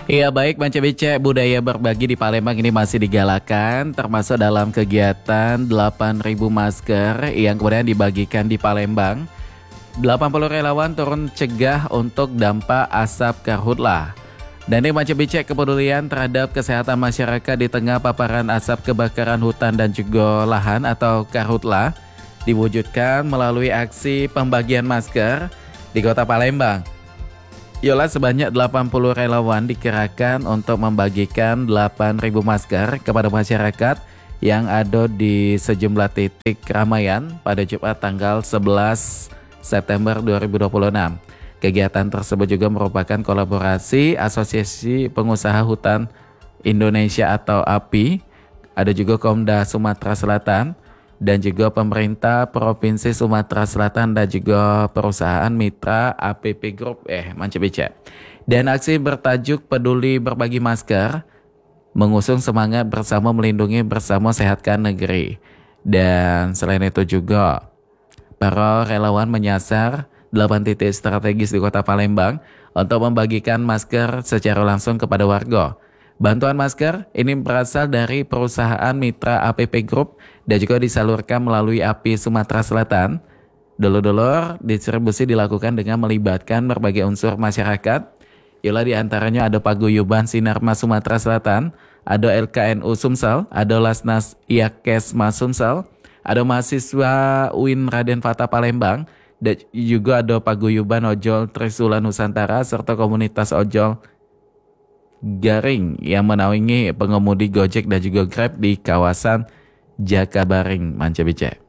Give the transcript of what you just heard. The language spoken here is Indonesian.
Iya baik Manca Becek, budaya berbagi di Palembang ini masih digalakan termasuk dalam kegiatan 8.000 masker yang kemudian dibagikan di Palembang. 80 relawan turun cegah untuk dampak asap karhutlah. Dan ini Manca Becek, kepedulian terhadap kesehatan masyarakat di tengah paparan asap kebakaran hutan dan juga lahan atau karhutlah diwujudkan melalui aksi pembagian masker di Kota Palembang. Yola sebanyak 80 relawan dikerahkan untuk membagikan 8.000 masker kepada masyarakat yang ada di sejumlah titik keramaian pada Jumat tanggal 11 September 2026. Kegiatan tersebut juga merupakan kolaborasi Asosiasi Pengusaha Hutan Indonesia atau API, ada juga Komda Sumatera Selatan, dan juga pemerintah Provinsi Sumatera Selatan dan juga perusahaan mitra APP Group Manca Becek. Dan aksi bertajuk Peduli Berbagi Masker mengusung semangat bersama melindungi bersama sehatkan negeri. Dan selain itu juga para relawan menyasar 8 titik strategis di Kota Palembang untuk membagikan masker secara langsung kepada warga. Bantuan masker ini berasal dari perusahaan mitra APP Group dan juga disalurkan melalui API Sumatera Selatan. Dulur-dulur, distribusi dilakukan dengan melibatkan berbagai unsur masyarakat. Yola diantaranya ada Paguyuban Sinarma Sumatera Selatan, ada LKNU Sumsel, ada Lasnas Iakesma Sumsel, ada mahasiswa UIN Raden Fata Palembang, dan juga ada Paguyuban Ojol Trisula Nusantara serta komunitas ojol Garing yang menaungi pengemudi Gojek dan juga Grab di kawasan Jakabaring, Manca Becek.